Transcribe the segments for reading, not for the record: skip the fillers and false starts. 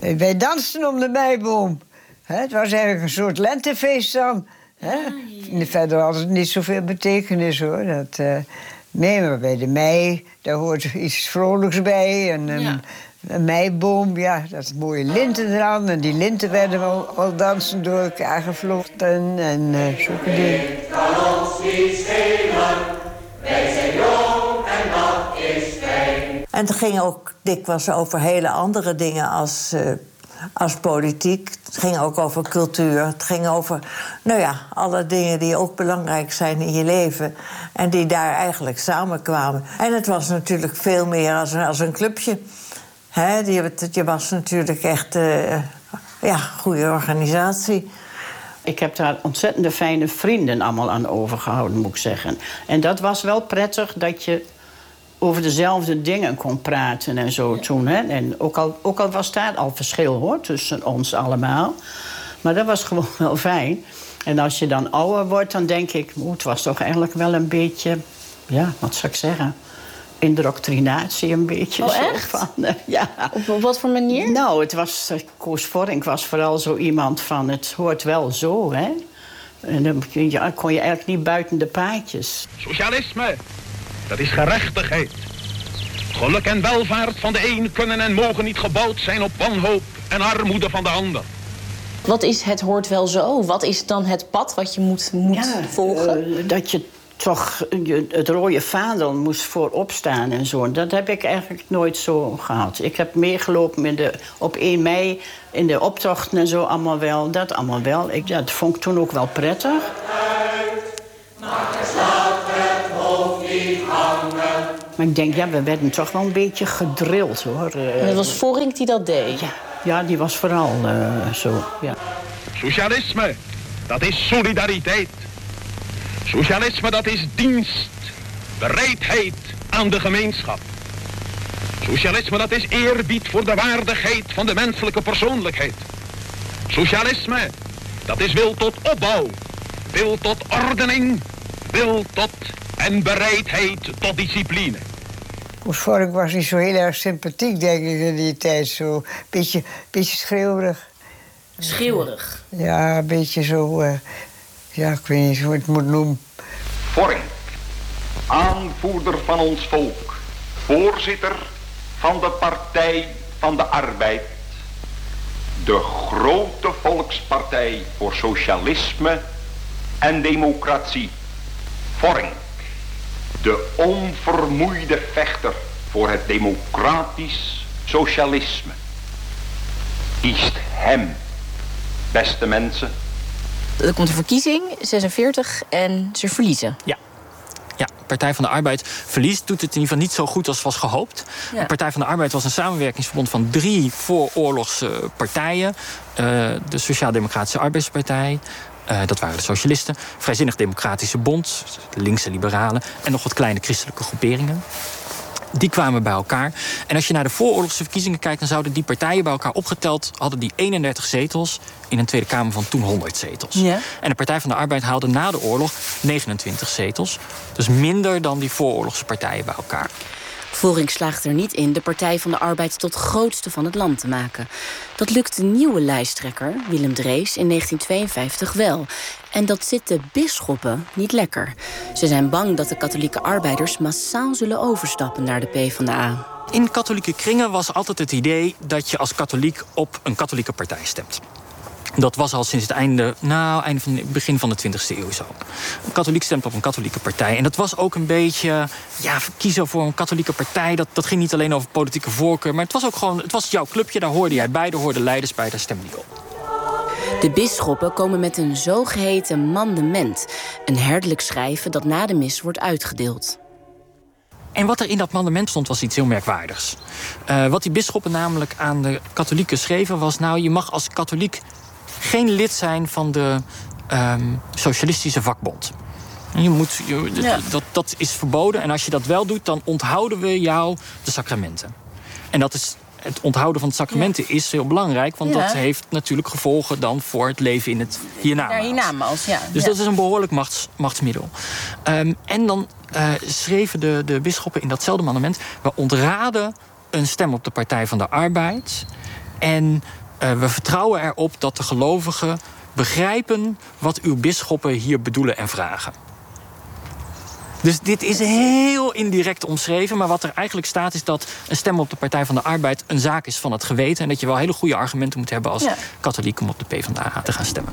Wij dansten om de meiboom. Het was eigenlijk een soort lentefeest dan. Verder had het niet zoveel betekenis, hoor. Nee, maar bij de mei, daar hoort iets vrolijks bij. Een meiboom, ja, dat mooie linten eraan. En die linten werden wel dansend door elkaar gevlochten. En zulke dingen. Het kan ons niet schelen. Wij zijn jong en dat is fijn. En het ging ook dikwijls over hele andere dingen als politiek. Het ging ook over cultuur. Het ging over, alle dingen die ook belangrijk zijn in je leven. En die daar eigenlijk samenkwamen. En het was natuurlijk veel meer als een clubje. Je was natuurlijk echt goede organisatie. Ik heb daar ontzettende fijne vrienden allemaal aan overgehouden, moet ik zeggen. En dat was wel prettig dat je over dezelfde dingen kon praten en zo toen. Hè? En ook al was daar al verschil, hoor, tussen ons allemaal. Maar dat was gewoon wel fijn. En als je dan ouder wordt, dan denk ik, het was toch eigenlijk wel een beetje, wat zou ik zeggen, indoctrinatie een beetje. Oh, zo echt? van, ja. Op wat voor manier? Nou, het was, Koos Vorink was vooral zo iemand van, het hoort wel zo, hè. En dan kon je eigenlijk niet buiten de paadjes. Socialisme, dat is gerechtigheid. Geluk en welvaart van de een kunnen en mogen niet gebouwd zijn op wanhoop en armoede van de ander. Wat is het hoort wel zo? Wat is dan het pad wat je moet volgen? Dat je toch het rode vaandel moest voorop staan en zo. Dat heb ik eigenlijk nooit zo gehad. Ik heb meegelopen op 1 mei in de optochten en zo allemaal wel. Dat allemaal wel. Dat vond ik toen ook wel prettig. Maar ik denk, we werden toch wel een beetje gedrild, hoor. En het was Vorink die dat deed? Ja, die was vooral zo, ja. Socialisme, dat is solidariteit. Socialisme, dat is dienst, bereidheid aan de gemeenschap. Socialisme, dat is eerbied voor de waardigheid van de menselijke persoonlijkheid. Socialisme, dat is wil tot opbouw, wil tot ordening, wil tot en bereidheid tot discipline. Koos Vorink was niet zo heel erg sympathiek, denk ik, in die tijd. Zo beetje schreeuwerig. Schreeuwerig? Ja, een beetje zo, ik weet niet hoe ik het moet noemen. Vorink, aanvoerder van ons volk, voorzitter van de Partij van de Arbeid, de grote volkspartij voor socialisme en democratie. Vorink, de onvermoeide vechter voor het democratisch socialisme. Kiest hem, beste mensen. Er komt een verkiezing, 46, en ze verliezen. Ja, Partij van de Arbeid verliest. Doet het in ieder geval niet zo goed als was gehoopt. Ja. De Partij van de Arbeid was een samenwerkingsverbond van 3 vooroorlogse partijen. De Sociaal-Democratische Arbeidspartij. Dat waren de Socialisten. Vrijzinnig Democratische Bond. De linkse liberalen. En nog wat kleine christelijke groeperingen. Die kwamen bij elkaar. En als je naar de vooroorlogse verkiezingen kijkt, dan zouden die partijen bij elkaar opgeteld, hadden die 31 zetels in een Tweede Kamer van toen 100 zetels. Ja. En de Partij van de Arbeid haalde na de oorlog 29 zetels. Dus minder dan die vooroorlogse partijen bij elkaar. Vorink slaagt er niet in de Partij van de Arbeid tot grootste van het land te maken. Dat lukt de nieuwe lijsttrekker, Willem Drees, in 1952 wel. En dat zit de bisschoppen niet lekker. Ze zijn bang dat de katholieke arbeiders massaal zullen overstappen naar de PvdA. In katholieke kringen was altijd het idee dat je als katholiek op een katholieke partij stemt. Dat was al sinds het begin van de 20e eeuw zo. Een katholiek stemt op een katholieke partij. En dat was ook een beetje, kiezen voor een katholieke partij. Dat ging niet alleen over politieke voorkeur. Maar het was ook gewoon, het was jouw clubje, daar hoorde jij bij. Daar hoorden leiders bij, daar stemde je op. De bisschoppen komen met een zogeheten mandement. Een herderlijk schrijven dat na de mis wordt uitgedeeld. En wat er in dat mandement stond was iets heel merkwaardigs. Wat die bisschoppen namelijk aan de katholieken schreven was, je mag als katholiek geen lid zijn van de socialistische vakbond. Dat is verboden. En als je dat wel doet, dan onthouden we jou de sacramenten. En het onthouden van de sacramenten is heel belangrijk, want dat heeft natuurlijk gevolgen dan voor het leven in het hiernamaals. Dus dat is een behoorlijk machtsmiddel. En dan schreven de bisschoppen in datzelfde mandement, we ontraden een stem op de Partij van de Arbeid En we vertrouwen erop dat de gelovigen begrijpen wat uw bisschoppen hier bedoelen en vragen. Dus dit is heel indirect omschreven. Maar wat er eigenlijk staat is dat een stem op de Partij van de Arbeid een zaak is van het geweten. En dat je wel hele goede argumenten moet hebben als katholiek om op de PvdA te gaan stemmen.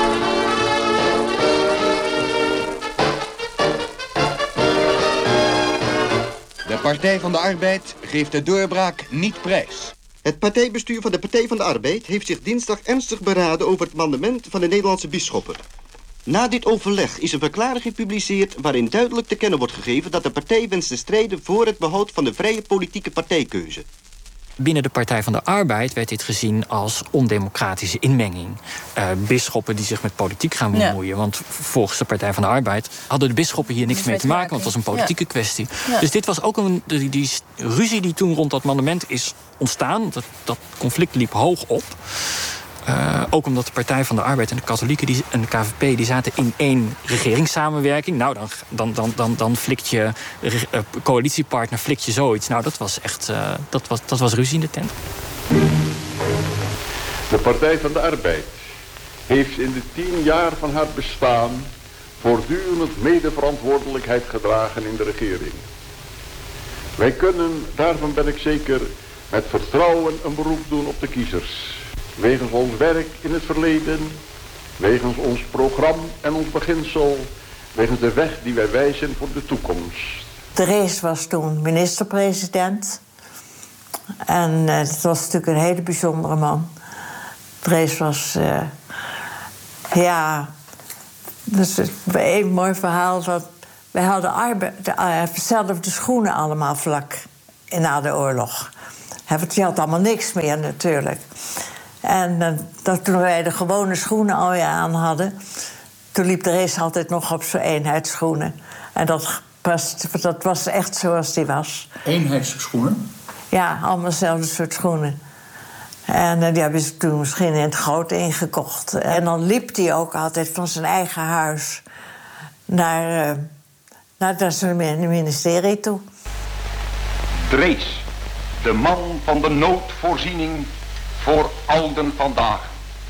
De Partij van de Arbeid geeft de doorbraak niet prijs. Het partijbestuur van de Partij van de Arbeid heeft zich dinsdag ernstig beraden over het mandement van de Nederlandse bisschoppen. Na dit overleg is een verklaring gepubliceerd waarin duidelijk te kennen wordt gegeven dat de partij wenst te strijden voor het behoud van de vrije politieke partijkeuze. Binnen de Partij van de Arbeid werd dit gezien als ondemocratische inmenging. Bisschoppen die zich met politiek gaan bemoeien. Want volgens de Partij van de Arbeid hadden de bisschoppen hier niks mee te maken, want het was een politieke kwestie. Ja. Dus dit was ook die ruzie die toen rond dat mandement is ontstaan. Dat conflict liep hoog op. Ook omdat de Partij van de Arbeid en de katholieken en de KVP die zaten in één regeringssamenwerking. Nou, dan flikt je coalitiepartner flikt je zoiets. Nou, dat was echt dat was ruzie in de tent. De Partij van de Arbeid heeft in de 10 jaar van haar bestaan voortdurend medeverantwoordelijkheid gedragen in de regering. Wij kunnen, daarvan ben ik zeker, met vertrouwen een beroep doen op de kiezers. Wegens ons werk in het verleden, wegens ons programma en ons beginsel, wegens de weg die wij wijzen voor de toekomst. Drees was toen minister-president. En het was natuurlijk een hele bijzondere man. Drees was, dus een mooi verhaal. Wij hadden dezelfde schoenen allemaal vlak na de oorlog. Je had allemaal niks meer natuurlijk. En toen wij de gewone schoenen alweer aan hadden, toen liep Drees altijd nog op zijn eenheidsschoenen. En dat was echt zoals die was. Eenheidsschoenen? Ja, allemaal hetzelfde soort schoenen. En die hebben ze toen misschien in het groot ingekocht. En dan liep hij ook altijd van zijn eigen huis naar zijn ministerie toe. Drees, de man van de noodvoorziening voor ouden vandaag.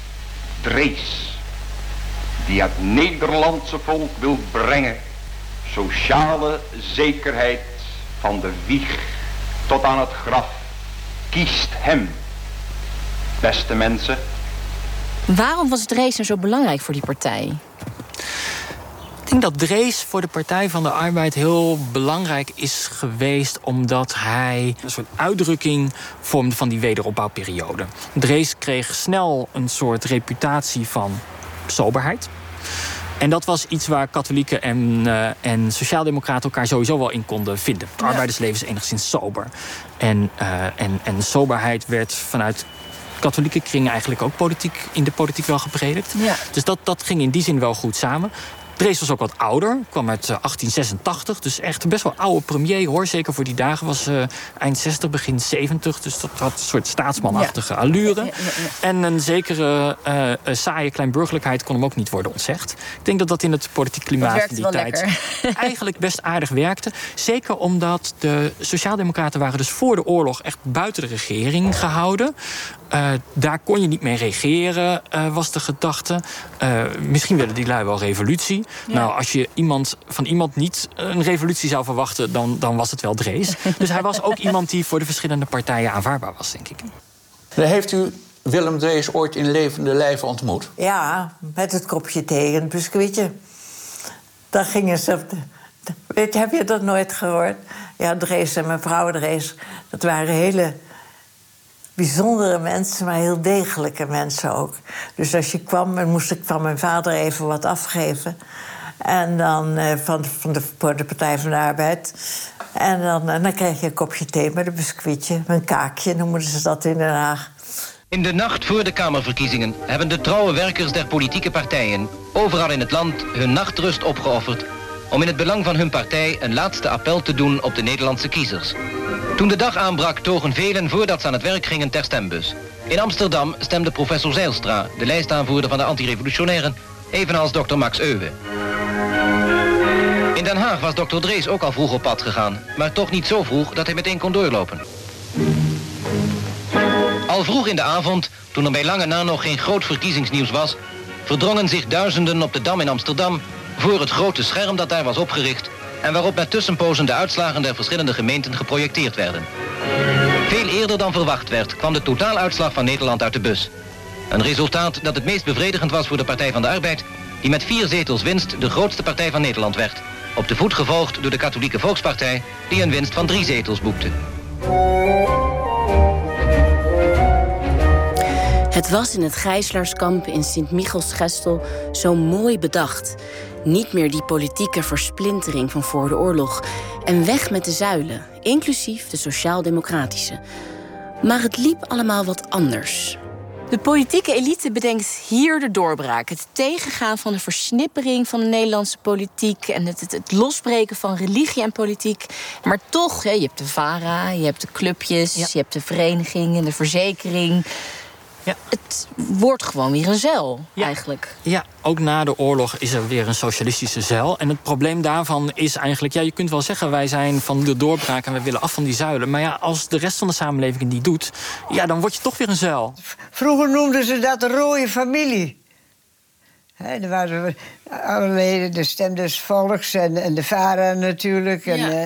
Drees, die het Nederlandse volk wil brengen sociale zekerheid van de wieg tot aan het graf. Kiest hem, beste mensen. Waarom was Drees zo belangrijk voor die partij? Ik denk dat Drees voor de Partij van de Arbeid heel belangrijk is geweest, omdat hij een soort uitdrukking vormde van die wederopbouwperiode. Drees kreeg snel een soort reputatie van soberheid. En dat was iets waar katholieken en sociaaldemocraten elkaar sowieso wel in konden vinden. Het arbeidersleven is enigszins sober. En soberheid werd vanuit katholieke kringen eigenlijk ook in de politiek wel gepredikt. Ja. Dus dat ging in die zin wel goed samen. Drees was ook wat ouder, kwam uit 1886. Dus echt best wel oude premier, hoor. Zeker voor die dagen was eind 60, begin 70. Dus dat had een soort staatsmanachtige allure. Ja. En een zekere saaie kleinburgerlijkheid kon hem ook niet worden ontzegd. Ik denk dat in het politiek klimaat van die tijd eigenlijk best aardig werkte. Zeker omdat de sociaaldemocraten waren dus voor de oorlog echt buiten de regering gehouden. Daar kon je niet mee regeren, was de gedachte. Misschien willen die lui wel revolutie. Ja. Nou, als je van iemand niet een revolutie zou verwachten, dan was het wel Drees. Dus hij was ook iemand die voor de verschillende partijen aanvaardbaar was, denk ik. Heeft u Willem Drees ooit in levende lijve ontmoet? Ja, met het kopje thee en het biscuitje. Daar gingen ze. Heb je dat nooit gehoord? Ja, Drees en mevrouw Drees, dat waren hele bijzondere mensen, maar heel degelijke mensen ook. Dus als je kwam, moest ik van mijn vader even wat afgeven. En dan voor de Partij van de Arbeid. En dan kreeg je een kopje thee met een biscuitje, een kaakje, noemen ze dat in Den Haag. In de nacht voor de Kamerverkiezingen hebben de trouwe werkers der politieke partijen overal in het land hun nachtrust opgeofferd om in het belang van hun partij een laatste appel te doen op de Nederlandse kiezers. Toen de dag aanbrak, togen velen voordat ze aan het werk gingen ter stembus. In Amsterdam stemde professor Zijlstra, de lijstaanvoerder van de antirevolutionairen, evenals dokter Max Euwe. In Den Haag was dokter Drees ook al vroeg op pad gegaan, maar toch niet zo vroeg dat hij meteen kon doorlopen. Al Al vroeg in de avond, toen er bij lange na nog geen groot verkiezingsnieuws was, verdrongen zich duizenden op de Dam in Amsterdam voor het grote scherm dat daar was opgericht en waarop met tussenpozen de uitslagen der verschillende gemeenten geprojecteerd werden. Veel eerder dan verwacht werd, kwam de totaaluitslag van Nederland uit de bus. Een resultaat dat het meest bevredigend was voor de Partij van de Arbeid, die met 4 zetels winst de grootste partij van Nederland werd. Op de voet gevolgd door de Katholieke Volkspartij, die een winst van 3 zetels boekte. Het was in het Gijzelaarskamp in Sint-Michielsgestel zo mooi bedacht. Niet meer die politieke versplintering van voor de oorlog. En weg met de zuilen, inclusief de sociaal-democratische. Maar het liep allemaal wat anders. De politieke elite bedenkt hier de doorbraak. Het tegengaan van de versnippering van de Nederlandse politiek en het losbreken van religie en politiek. Maar toch, je hebt de VARA, je hebt de clubjes, je hebt de vereniging en de verzekering. Ja. Het wordt gewoon weer een zeil, eigenlijk. Ja, ook na de oorlog is er weer een socialistische zeil. En het probleem daarvan is eigenlijk... je kunt wel zeggen, wij zijn van de doorbraak en we willen af van die zuilen. Maar als de rest van de samenleving het niet doet... dan word je toch weer een zeil. Vroeger noemden ze dat de rode familie. Er waren allerlei de Stem des Volks en de VARA natuurlijk.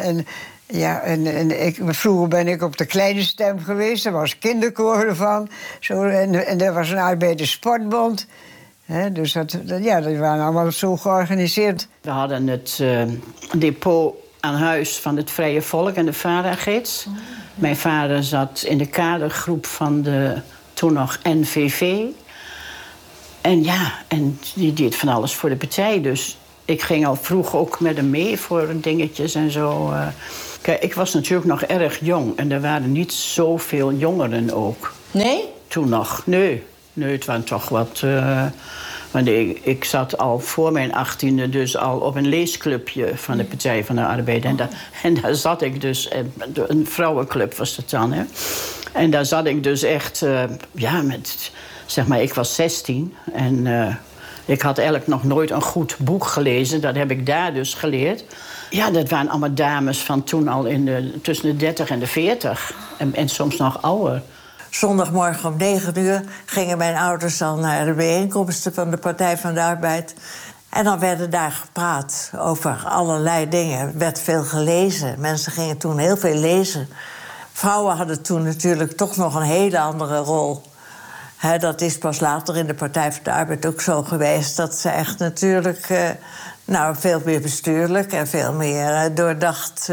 Vroeger ben ik op de Kleine Stem geweest. Daar was kinderkoor ervan. En er was een arbeiderssportbond. Dus die waren allemaal zo georganiseerd. We hadden het depot aan huis van het Vrije Volk en de VARA-gids. Mijn vader zat in de kadergroep van de toen nog NVV. En die deed van alles voor de partij. Dus ik ging al vroeg ook met hem mee voor dingetjes en zo. Kijk, ik was natuurlijk nog erg jong. En er waren niet zoveel jongeren ook. Nee? Toen nog. Nee, het waren toch wat... want ik zat al voor mijn 18e dus al op een leesclubje van de Partij van de Arbeid. En daar zat ik dus... Een vrouwenclub was dat dan, hè. En daar zat ik dus echt... Zeg maar, ik was 16 en... ik had eigenlijk nog nooit een goed boek gelezen. Dat heb ik daar dus geleerd. Ja, dat waren allemaal dames van toen al tussen de 30 en de 40. En soms nog ouder. Zondagmorgen om 9:00 gingen mijn ouders al naar de bijeenkomsten van de Partij van de Arbeid. En dan werden daar gepraat over allerlei dingen. Er werd veel gelezen. Mensen gingen toen heel veel lezen. Vrouwen hadden toen natuurlijk toch nog een hele andere rol. Dat is pas later in de Partij van de Arbeid ook zo geweest... dat ze echt natuurlijk veel meer bestuurlijk en veel meer doordacht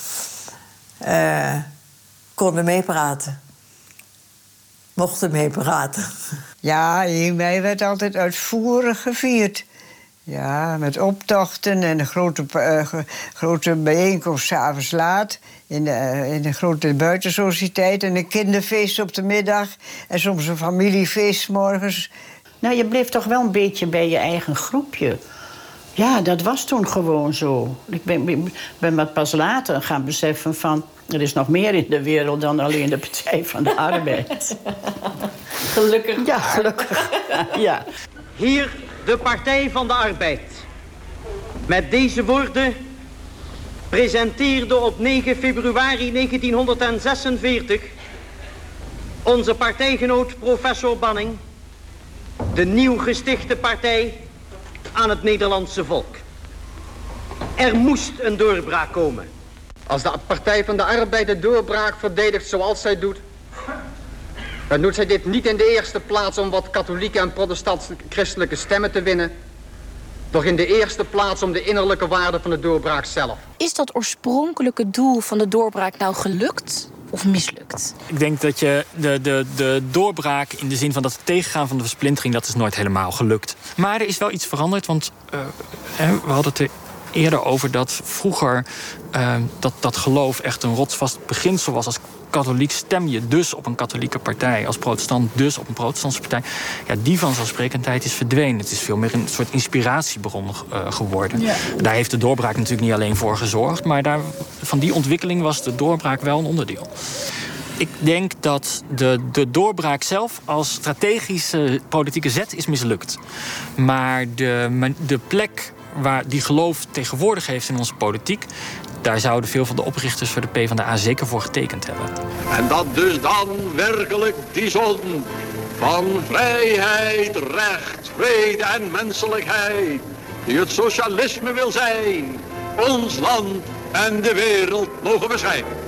konden meepraten. Mochten meepraten. Ja, hiermee werd altijd uitvoerig gevierd. Ja, met optochten en een grote bijeenkomst 's avonds laat... in de grote buitensociëteit en een kinderfeest op de middag... en soms een familiefeest 's morgens. Nou, je bleef toch wel een beetje bij je eigen groepje. Ja, dat was toen gewoon zo. Ik ben wat pas later gaan beseffen van... er is nog meer in de wereld dan alleen de Partij van de Arbeid. Gelukkig. Ja, gelukkig. Ja. Hier de Partij van de Arbeid. Met deze woorden presenteerde op 9 februari 1946... onze partijgenoot professor Banning... de nieuw gestichte partij aan het Nederlandse volk. Er moest een doorbraak komen. Als de Partij van de Arbeid de doorbraak verdedigt zoals zij doet... dan doet zij dit niet in de eerste plaats om wat katholieke en protestantse christelijke stemmen te winnen... doch in de eerste plaats om de innerlijke waarde van de doorbraak zelf. Is dat oorspronkelijke doel van de doorbraak nou gelukt of mislukt? Ik denk dat je de doorbraak in de zin van dat tegengaan van de versplintering... dat is nooit helemaal gelukt. Maar er is wel iets veranderd, want we hadden het er eerder over... dat vroeger dat geloof echt een rotsvast beginsel was. Als katholiek stem je dus op een katholieke partij. Als protestant dus op een protestantse partij. Ja, die vanzelfsprekendheid is verdwenen. Het is veel meer een soort inspiratiebron geworden. Ja. Daar heeft de doorbraak natuurlijk niet alleen voor gezorgd... maar van die ontwikkeling was de doorbraak wel een onderdeel. Ik denk dat de doorbraak zelf als strategische politieke zet is mislukt. Maar de plek die geloof tegenwoordig heeft in onze politiek, daar zouden veel van de oprichters voor de PvdA zeker voor getekend hebben. En dat dus dan werkelijk die zon van vrijheid, recht, vrede en menselijkheid, die het socialisme wil zijn, ons land en de wereld mogen beschrijven.